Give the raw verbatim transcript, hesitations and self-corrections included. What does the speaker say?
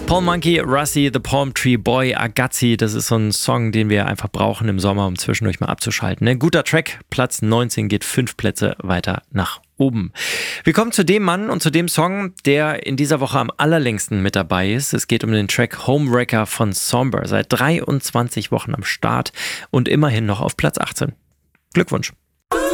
Paul Monkey, Russi, The Palm Tree Boy, Agazzi, das ist so ein Song, den wir einfach brauchen im Sommer, um zwischendurch mal abzuschalten. Ein guter Track, Platz neunzehn, geht fünf Plätze weiter nach oben. Wir kommen zu dem Mann und zu dem Song, der in dieser Woche am allerlängsten mit dabei ist. Es geht um den Track Homewrecker von Somber, seit dreiundzwanzig Wochen am Start und immerhin noch auf Platz achtzehn. Glückwunsch.